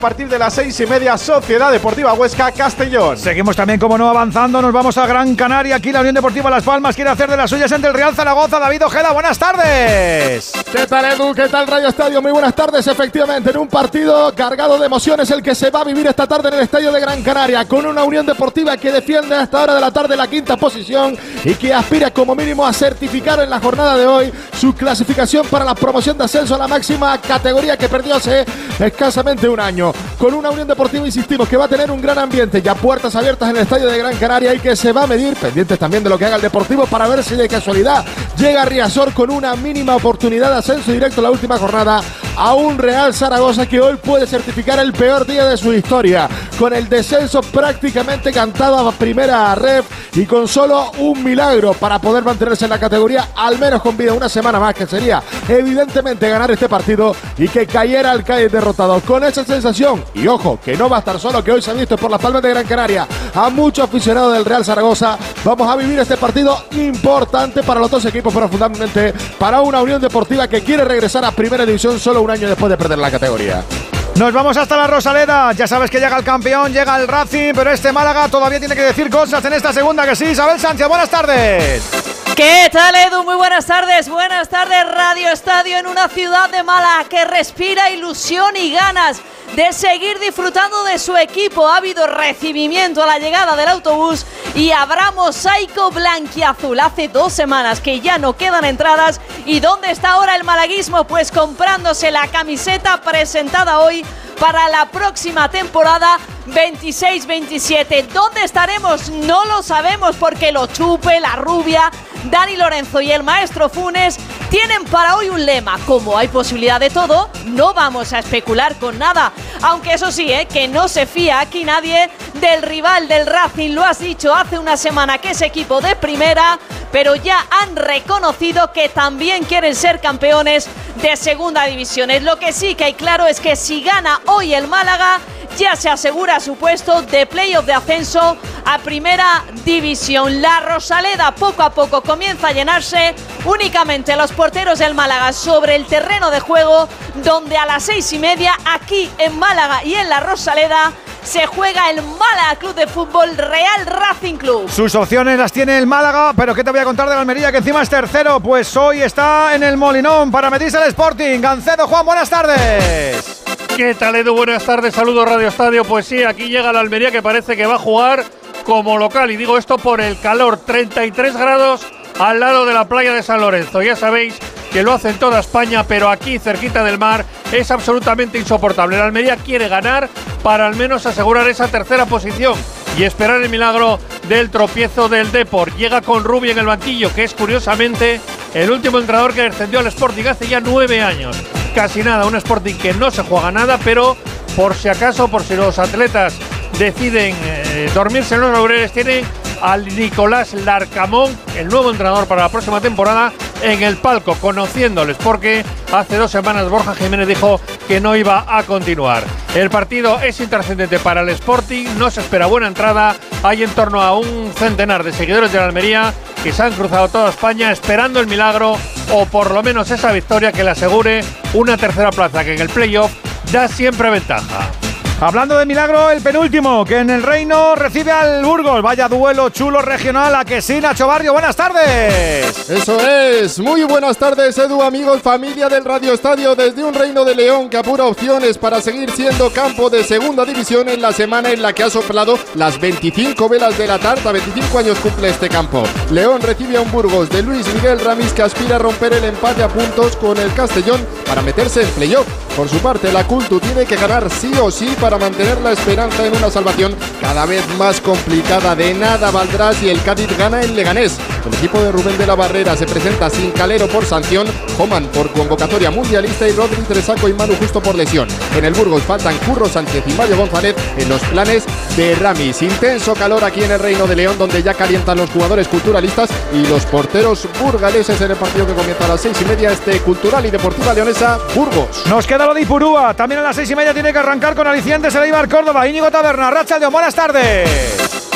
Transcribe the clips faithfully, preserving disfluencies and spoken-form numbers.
A partir de las seis y media, Sociedad Deportiva Huesca, Castellón. Seguimos también, como no, avanzando. Nos vamos a Gran Canaria. Aquí la Unión Deportiva Las Palmas quiere hacer de las suyas ante el Real Zaragoza. David Ojeda, buenas tardes. ¿Qué tal, Edu? ¿Qué tal, Radio Estadio? Muy buenas tardes. Efectivamente, en un partido cargado de emociones, el que se va a vivir esta tarde en el Estadio de Gran Canaria, con una Unión Deportiva que defiende hasta ahora de la tarde la quinta posición y que aspira como mínimo a certificar en la jornada de hoy su clasificación para la promoción de ascenso a la máxima categoría que perdió hace escasamente un año. Con una Unión Deportiva, insistimos, que va a tener un gran ambiente, ya puertas abiertas en el Estadio de Gran Canaria y que se va a medir, pendientes también de lo que haga el Deportivo, para ver si de casualidad llega Riazor con una mínima oportunidad de ascenso directo en la última jornada a un Real Zaragoza que hoy puede certificar el peor día de su historia, con el descenso prácticamente cantado a primera ref y con solo un milagro para poder mantenerse en la categoría, al menos con vida una semana más, que sería evidentemente ganar este partido y que cayera al Cádiz derrotado. Con esa sensación, y ojo, que no va a estar solo, que hoy se ha visto por las Palmas de Gran Canaria a muchos aficionados del Real Zaragoza, vamos a vivir este partido importante para los dos equipos, pero fundamentalmente para una Unión Deportiva que quiere regresar a Primera División solo un año después de perder la categoría. Nos vamos hasta la Rosaleda. Ya sabes que llega el campeón, llega el Racing, pero este Málaga todavía tiene que decir cosas en esta segunda, que sí. Isabel Sánchez, buenas tardes. ¿Qué tal, Edu? Muy buenas tardes. Buenas tardes, Radio Estadio, en una ciudad de Málaga que respira ilusión y ganas de seguir disfrutando de su equipo. Ha habido recibimiento a la llegada del autobús y habrá mosaico blanquiazul. Hace dos semanas que ya no quedan entradas. ¿Y dónde está ahora el malaguismo? Pues comprándose la camiseta presentada hoy para la próxima temporada veintiséis veintisiete. ¿Dónde estaremos? No lo sabemos, porque lo Chupe, la Rubia, Dani Lorenzo y el maestro Funes tienen para hoy un lema: como hay posibilidad de todo, no vamos a especular con nada. Aunque eso sí, ¿eh? que no se fía aquí nadie del rival del Racing. Lo has dicho hace una semana que es equipo de primera, pero ya han reconocido que también quieren ser campeones de segunda división. Lo que sí que hay claro es que si gana hoy el Málaga, ya se asegura su puesto de playoff de ascenso a Primera División. La Rosaleda poco a poco comienza a llenarse. Únicamente los porteros del Málaga sobre el terreno de juego, donde a las seis y media aquí en Málaga y en la Rosaleda se juega el Málaga Club de Fútbol Real Racing Club. Sus opciones las tiene el Málaga, pero ¿qué te voy a contar de la Almería, que encima es tercero? Pues hoy está en el Molinón para medirse el Sporting. Gancedo, Juan, buenas tardes. ¿Qué tal, Edu? Buenas tardes, saludos Radio Estadio. Pues sí, aquí llega la Almería, que parece que va a jugar como local, y digo esto por el calor, treinta y tres grados al lado de la playa de San Lorenzo. Ya sabéis que lo hace en toda España, pero aquí cerquita del mar es absolutamente insoportable. La Almería quiere ganar para al menos asegurar esa tercera posición y esperar el milagro del tropiezo del Depor. Llega con Rubi en el banquillo, que es curiosamente el último entrenador que descendió al Sporting hace ya nueve años. Casi nada, un Sporting que no se juega nada, pero por si acaso, por si los atletas deciden eh, dormirse en los laureles, tienen al Nicolás Larcamón, el nuevo entrenador para la próxima temporada, en el palco, conociéndoles, porque hace dos semanas Borja Jiménez dijo que no iba a continuar. El partido es intrascendente para el Sporting, no se espera buena entrada. Hay en torno a un centenar de seguidores de la Almería que se han cruzado toda España esperando el milagro, o por lo menos esa victoria que le asegure una tercera plaza, que en el playoff da siempre ventaja. Hablando de milagro, el penúltimo, que en el Reino recibe al Burgos. Vaya duelo chulo regional, a que sí, Nacho Barrio, buenas tardes. Eso es, muy buenas tardes, Edu, amigos, familia del Radio Estadio, desde un Reino de León que apura opciones para seguir siendo campo de segunda división en la semana en la que ha soplado las veinticinco velas de la tarta. veinticinco años cumple este campo. León recibe a un Burgos de Luis Miguel Ramis, que aspira a romper el empate a puntos con el Castellón para meterse en playoff. Por su parte, la Cultu tiene que ganar sí o sí para mantener la esperanza en una salvación cada vez más complicada. De nada valdrá si el Cádiz gana en Leganés. El equipo de Rubén de la Barrera se presenta sin Calero por sanción, Homan por convocatoria mundialista y Rodri Tresaco y Manu Justo por lesión. En el Burgos faltan Curro Sánchez y Mario González en los planes de Ramis. Intenso calor aquí en el Reino de León, donde ya calientan los jugadores culturalistas y los porteros burgaleses en el partido que comienza a las seis y media, este Cultural y Deportiva Leonesa Burgos. Nos queda lo de Ipurúa, también a las seis y media tiene que arrancar con alicientes el Eibar Córdoba. Íñigo Taberna, Racha León, buenas tardes.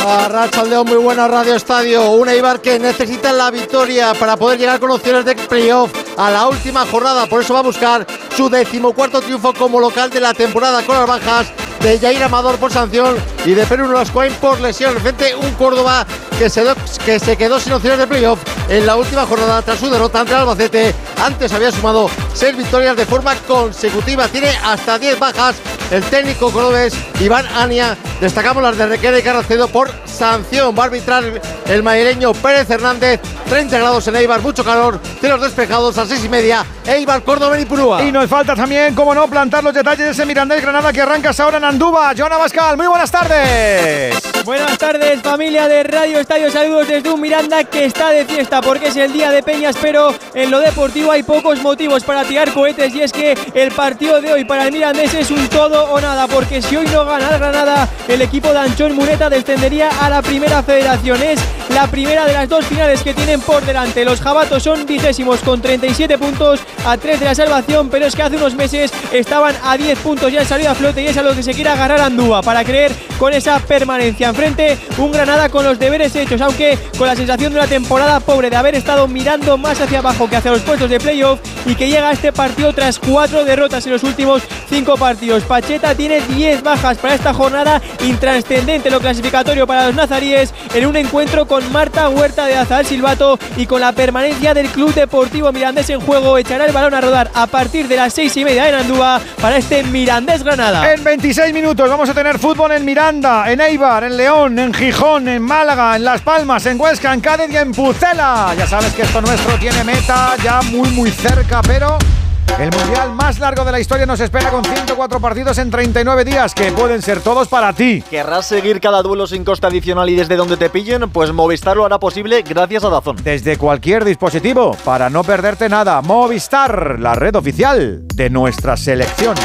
Arratsaldeon, muy buena Radio Estadio. Un Eibar que necesita la victoria para poder llegar con opciones de playoff a la última jornada. Por eso va a buscar su decimocuarto triunfo como local de la temporada, con las bajas de Jair Amador por sanción y de Perú Nolascoain por lesión. Frente un Córdoba que se, do, que se quedó sin opciones de playoff en la última jornada tras su derrota ante el Albacete. Antes había sumado seis victorias de forma consecutiva. Tiene hasta diez bajas el técnico cordobés Iván Ania. Destacamos las de Requena y Carracedo por sanción. Va a arbitrar el madrileño Pérez Hernández. treinta grados en Eibar, mucho calor, cielos despejados a seis y media. Eibar, Córdoba y Purúa. Y nos falta también, como no, plantar los detalles de ese Mirandés Granada que arrancas ahora en Andúba. Joana Bascal, muy buenas tardes. Buenas tardes, familia de Radio Estadio. Saludos desde un Miranda que está de fiesta porque es el día de Peñas, pero en lo deportivo hay pocos motivos para tirar cohetes, y es que el partido de hoy para el Mirandés es un todo o nada, porque si hoy no gana el Granada, el equipo de Anchón Mureta descendería a la primera federación. Es la primera de las dos finales que tienen por delante. Los jabatos son vigésimos con treinta y siete puntos, a tres de la salvación, pero es que hace unos meses estaban a diez puntos, ya han salido a flote, y es a lo que se quiere agarrar Andúa para creer con esa permanencia. Enfrente un Granada con los deberes hechos, aunque con la sensación de una temporada pobre, de haber estado mirando más hacia abajo que hacia los puestos de playoff, y que llega a este partido tras cuatro derrotas en los últimos cinco partidos. Pacheta tiene diez bajas para esta jornada, intranscendente lo clasificatorio para los nazaríes, en un encuentro con Marta Huerta de Azal Silvato y con la permanencia del Club Deportivo Mirandés en juego. Echará el balón a rodar a partir de las seis y media en Andúa para este Mirandés Granada. En veintiséis minutos vamos a tener fútbol en Miranda, en Eibar, en León, en Gijón, en Málaga, en Las Palmas, en Huesca, en Cádiz y en Pucela. Ya sabes que esto nuestro tiene meta ya muy muy cerca, pero el mundial más largo de la historia nos espera con ciento cuatro partidos en treinta y nueve días, que pueden ser todos para ti. ¿Querrás seguir cada duelo sin coste adicional y desde donde te pillen? Pues Movistar lo hará posible gracias a DAZN. Desde cualquier dispositivo, para no perderte nada. Movistar, la red oficial de nuestra selección.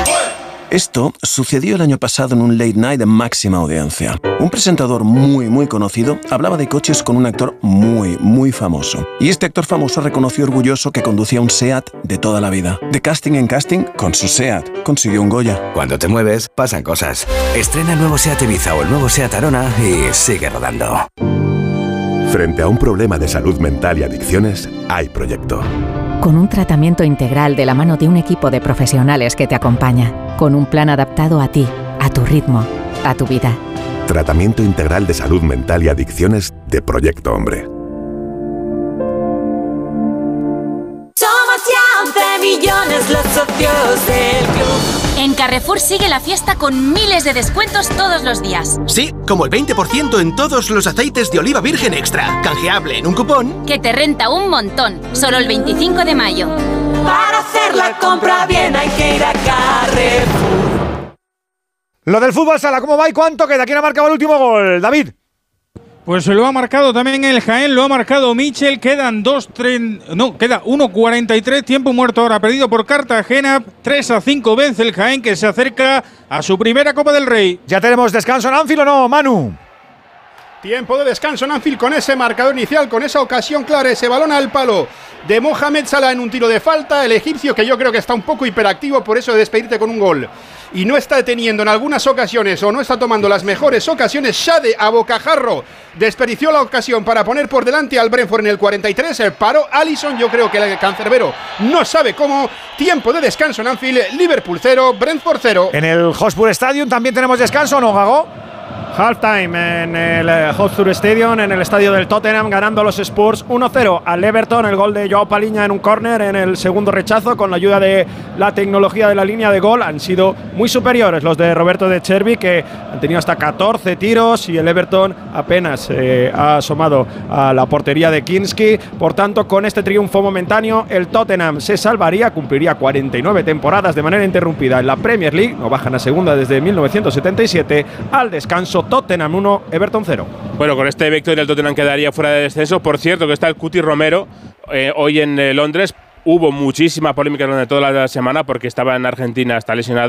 Esto sucedió el año pasado en un late night de máxima audiencia. Un presentador muy, muy conocido hablaba de coches con un actor muy, muy famoso. Y este actor famoso reconoció orgulloso que conducía un SEAT de toda la vida. De casting en casting, con su SEAT consiguió un Goya. Cuando te mueves, pasan cosas. Estrena el nuevo SEAT Ibiza o el nuevo SEAT Arona y sigue rodando. Frente a un problema de salud mental y adicciones, hay proyecto. Con un tratamiento integral de la mano de un equipo de profesionales que te acompaña. Con un plan adaptado a ti, a tu ritmo, a tu vida. Tratamiento integral de salud mental y adicciones de Proyecto Hombre. Somos ya once millones los socios del club. En Carrefour sigue la fiesta con miles de descuentos todos los días. Sí, como el veinte por ciento en todos los aceites de oliva virgen extra. Canjeable en un cupón que te renta un montón. Solo el veinticinco de mayo. Para hacer la compra bien hay que ir a Carrefour. Lo del fútbol sala, ¿cómo va y cuánto queda? ¿Quién ha marcado el último gol? David. Pues lo ha marcado también el Jaén, lo ha marcado Michel, quedan dos, tres, no, queda uno cuarenta y tres, tiempo muerto ahora, perdido por Cartagena, tres a cinco vence el Jaén, que se acerca a su primera Copa del Rey. ¿Ya tenemos descanso en Anfield o no, Manu? Tiempo de descanso en Anfield con ese marcador inicial, con esa ocasión clara, ese balón al palo de Mohamed Salah en un tiro de falta, el egipcio que yo creo que está un poco hiperactivo, por eso de despedirte con un gol. Y no está teniendo en algunas ocasiones o no está tomando las mejores ocasiones. Shade a bocajarro desperdició la ocasión para poner por delante al Brentford en el cuarenta y tres. El paró Alisson, yo creo que el cancerbero no sabe cómo. Tiempo de descanso en Anfield, Liverpool cero, Brentford cero. En el Hotspur Stadium también tenemos descanso, ¿no, Gago? Halftime en el Hotspur Stadium, en el estadio del Tottenham, ganando los Spurs uno cero al Everton. El gol de Joao Paliña en un córner en el segundo rechazo, con la ayuda de la tecnología de la línea de gol. Han sido muy superiores los de Roberto De Zerbi, que han tenido hasta catorce tiros, y el Everton apenas eh, ha asomado a la portería de Kinski. Por tanto, con este triunfo momentáneo, el Tottenham se salvaría, cumpliría cuarenta y nueve temporadas de manera interrumpida en la Premier League. No bajan a segunda desde mil novecientos setenta y siete. Al descanso, Tottenham uno, Everton cero. Bueno, con este victoria el Tottenham quedaría fuera de descenso. Por cierto, que está el Cuti Romero eh, hoy en eh, Londres. Hubo muchísima polémica durante toda la semana porque estaba en Argentina, está lesionado.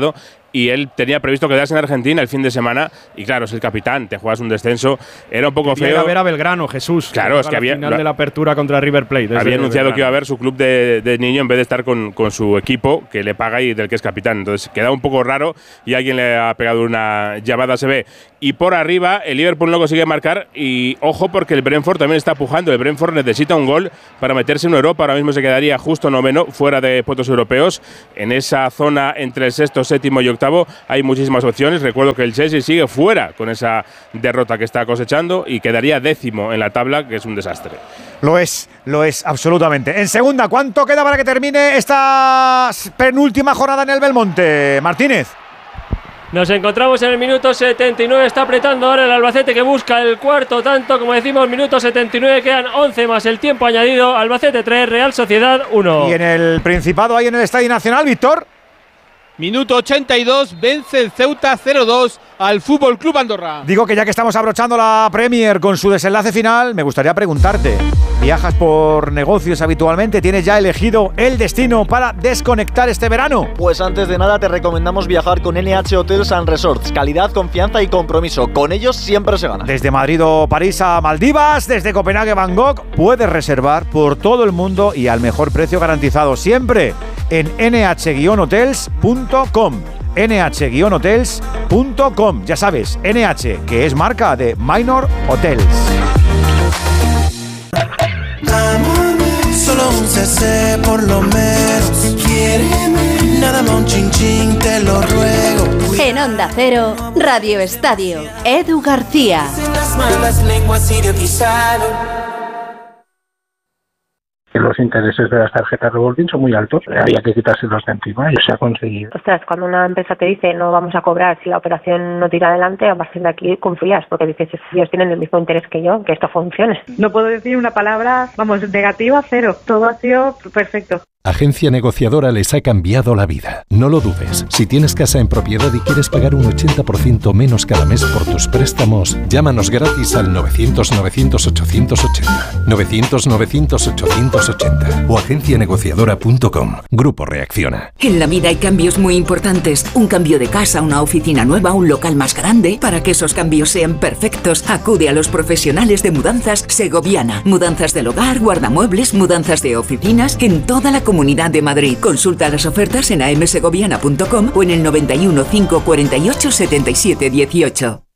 y él tenía previsto quedarse en Argentina el fin de semana y claro, es el capitán, te juegas un descenso, era un poco feo. Iba a ver a Belgrano, Jesús. Claro, es que había… final de la apertura contra River Plate. Había anunciado Belgrano. Que iba a ver su club de, de niño en vez de estar con, con su equipo que le paga y del que es capitán. Entonces queda un poco raro y alguien le ha pegado una llamada, se ve. Y por arriba el Liverpool no consigue marcar y ojo porque el Brentford también está pujando. El Brentford necesita un gol para meterse en Europa. Ahora mismo se quedaría justo noveno, fuera de puestos europeos. En esa zona entre el sexto, séptimo y octavo hay muchísimas opciones. Recuerdo que el Chelsea sigue fuera con esa derrota que está cosechando y quedaría décimo en la tabla, que es un desastre. Lo es, lo es, absolutamente. En segunda, ¿cuánto queda para que termine esta penúltima jornada en el Belmonte? Martínez. Nos encontramos en el minuto setenta y nueve, está apretando ahora el Albacete que busca el cuarto tanto, como decimos, minuto setenta y nueve, quedan once más el tiempo añadido, Albacete tres, Real Sociedad uno. Y en el Principado, ahí en el Estadio Nacional, Víctor. Minuto ochenta y dos, vence el Ceuta cero dos al Fútbol Club Andorra. Digo que ya que estamos abrochando la Premier con su desenlace final, me gustaría preguntarte, ¿viajas por negocios habitualmente? ¿Tienes ya elegido el destino para desconectar este verano? Pues antes de nada te recomendamos viajar con N H Hotels and Resorts. Calidad, confianza y compromiso. Con ellos siempre se gana. Desde Madrid o París a Maldivas, desde Copenhague a Bangkok, puedes reservar por todo el mundo y al mejor precio garantizado. Siempre en ene hache guion hotels punto com. ene hache guion hotels punto com. Ya sabes, N H, que es marca de Minor Hotels. Solo un C C por lo menos. Quiéreme, nada más un chin chin, te lo ruego. En Onda Cero, Radio Estadio, Edu García. Las malas lenguas idiotizaron. Los intereses de las tarjetas revolving son muy altos, había que quitárselos de encima y se ha conseguido. Ostras, cuando una empresa te dice no vamos a cobrar si la operación no tira adelante, a partir de aquí confías, porque dices, ellos tienen el mismo interés que yo, que esto funcione. No puedo decir una palabra, vamos, negativa, cero. Todo ha sido perfecto. Agencia Negociadora les ha cambiado la vida. No lo dudes. Si tienes casa en propiedad y quieres pagar un ochenta por ciento menos cada mes por tus préstamos, llámanos gratis al novecientos, novecientos, ochocientos ochenta. novecientos, novecientos, ochocientos ochenta o agencia negociadora punto com. Grupo Reacciona. En la vida hay cambios muy importantes. Un cambio de casa, una oficina nueva, un local más grande. Para que esos cambios sean perfectos, acude a los profesionales de Mudanzas Segoviana. Mudanzas del hogar, guardamuebles, mudanzas de oficinas en toda la Comunidad de Madrid. Consulta las ofertas en a m segoviana punto com o en el noventa y uno, cinco cuarenta y ocho, setenta y siete dieciocho.